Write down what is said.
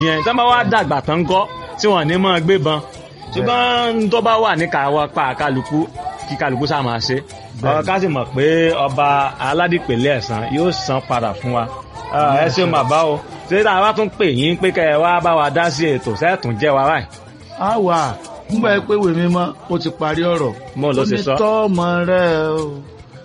yẹn tí wọ́n bá wá dàgbà tán kọ́ tí wọ́n ní máa gbébọn ṣùgbọ́n tó bá wà ní káwọ́ pa kálukú kí kálukú sáà máa ṣe ká sì mọ̀ pé ọba aládìpẹ̀lẹ̀ ẹ̀san yóò san padà fún wa ẹ ṣeun bàbá o ṣé tá a bá tún pè yín pé kẹ́ ẹ wá bá wa dá sí ètò sẹ́ẹ̀tún jẹ́ wa báyìí. a wà nígbà pé ìwé mímọ́ ó ti parí ọ̀rọ̀ mo ló ṣe sọ. onítọ́ ọmọ rẹ o